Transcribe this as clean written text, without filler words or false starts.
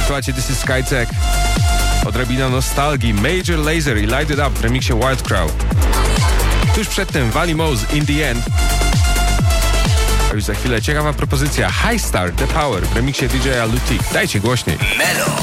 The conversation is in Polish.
Słuchajcie, this is Skytech. Odrobina nostalgii. Major Lazer i Light It Up w remiksie Wild Crow. Tuż przedtem Valley Mouse In The End. A już za chwilę ciekawa propozycja High Star The Power w remiksie DJ-a Lutik. Dajcie głośniej. Melo.